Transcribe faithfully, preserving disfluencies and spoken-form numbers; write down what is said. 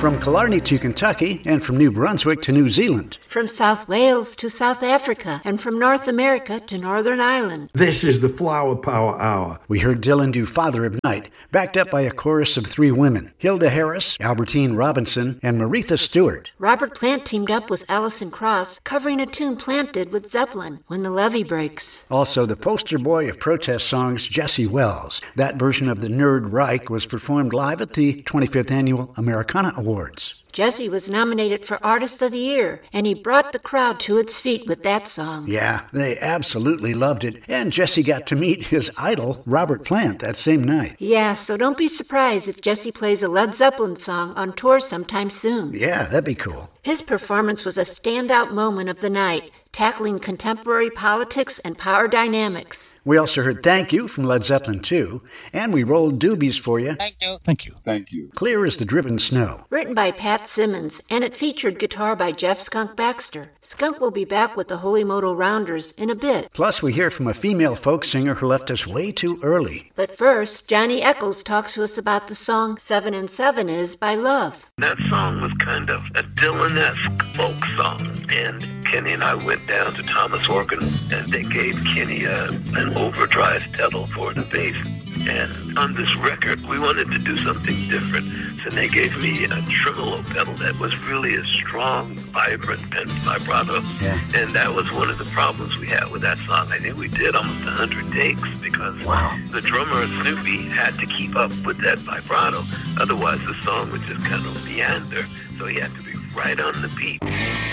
From Killarney to Kentucky and from New Brunswick to New Zealand. From South Wales to South Africa and from North America to Northern Ireland. This is the Flower Power Hour. We heard Dylan do Father of Night, backed up by a chorus of three women, Hilda Harris, Albertine Robinson, and Maritha Stewart. Robert Plant teamed up with Alison Krauss, covering a tune Plant did with Zeppelin, When the Levee Breaks. Also, the poster boy of protest songs, Jesse Wells. That version of the Nerd Reich was performed live at the twenty-fifth Annual Americana Awards. Jesse was nominated for Artist of the Year, and he brought the crowd to its feet with that song. Yeah, they absolutely loved it, and Jesse got to meet his idol, Robert Plant, that same night. Yeah, so don't be surprised if Jesse plays a Led Zeppelin song on tour sometime soon. Yeah, that'd be cool. His performance was a standout moment of the night, tackling contemporary politics and power dynamics. We also heard Thank You from Led Zeppelin two, and we rolled Doobies for you. Thank you. Thank you. Thank you. Clear as the Driven Snow. Written by Pat Simmons, and it featured guitar by Jeff Skunk Baxter. Skunk will be back with the Holy Moto Rounders in a bit. Plus, we hear from a female folk singer who left us way too early. But first, Johnny Eccles talks to us about the song Seven and Seven Is by Love. That song was kind of a Dylan-esque folk song, and Kenny and I went down to Thomas Organ, and they gave Kenny a, an overdrive pedal for the bass. And on this record, we wanted to do something different. So they gave me a tremolo pedal that was really a strong, vibrant and vibrato. Yeah. And that was one of the problems we had with that song. I think we did almost one hundred takes because wow. the drummer, Snoopy, had to keep up with that vibrato. Otherwise, the song would just kind of meander. So he had to be right on the beat.